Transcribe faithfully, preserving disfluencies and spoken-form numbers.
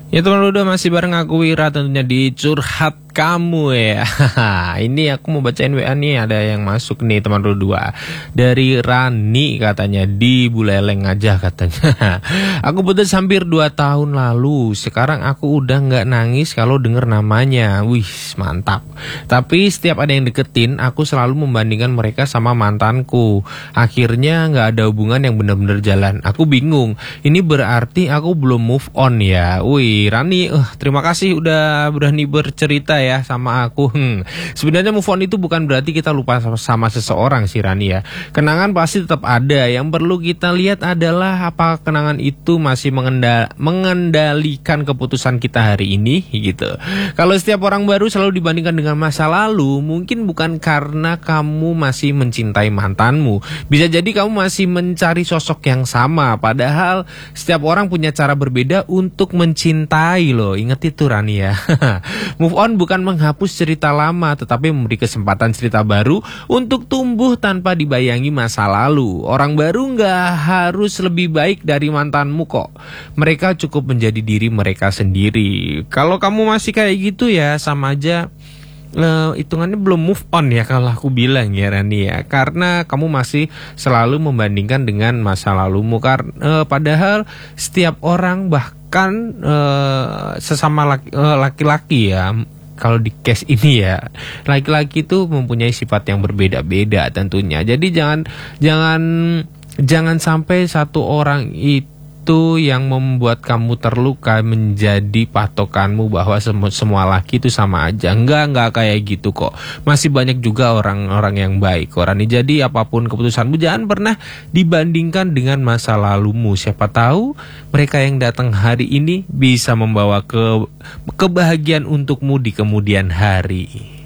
Ya teman udah masih bareng aku Wira tentunya di Curhat Kamu ya. Ini aku mau bacain W A nih, ada yang masuk nih teman dua dari Rani, katanya di Buleleng aja katanya. Aku putus hampir dua tahun lalu. Sekarang aku udah nggak nangis kalau denger namanya. Wih mantap. Tapi setiap ada yang deketin, aku selalu membandingkan mereka sama mantanku. Akhirnya nggak ada hubungan yang benar-benar jalan. Aku bingung. Ini berarti aku belum move on ya. Wih Rani, uh, terima kasih udah berani bercerita ya sama aku. Hmm. Sebenarnya move on itu bukan berarti kita lupa sama, sama seseorang sih Rani ya. Kenangan pasti tetap ada. Yang perlu kita lihat adalah apa kenangan itu masih mengendal mengendalikan keputusan kita hari ini gitu. Kalau setiap orang baru selalu dibandingkan dengan masa lalu, mungkin bukan karena kamu masih mencintai mantanmu. Bisa jadi kamu masih mencari sosok yang sama. Padahal setiap orang punya cara berbeda untuk mencintai loh. Ingat itu Rani ya. Move on bukan menghapus cerita lama, tetapi memberi kesempatan cerita baru untuk tumbuh tanpa dibayangi masa lalu. Orang baru nggak harus lebih baik dari mantanmu kok. Mereka cukup menjadi diri mereka sendiri. Kalau kamu masih kayak gitu ya sama aja Uh, hitungannya belum move on ya kalau aku bilang ya Rani ya, karena kamu masih selalu membandingkan dengan masa lalumu. Karena uh, padahal setiap orang bahkan uh, sesama laki, uh, laki-laki ya, kalau di case ini ya, laki-laki itu mempunyai sifat yang berbeda-beda tentunya. Jadi jangan jangan jangan sampai satu orang itu itu yang membuat kamu terluka menjadi patokanmu bahwa semua, semua laki itu sama aja. Enggak, enggak kayak gitu kok. Masih banyak juga orang-orang yang baik orang ini. Jadi apapun keputusanmu jangan pernah dibandingkan dengan masa lalumu. Siapa tahu mereka yang datang hari ini bisa membawa ke kebahagiaan untukmu di kemudian hari.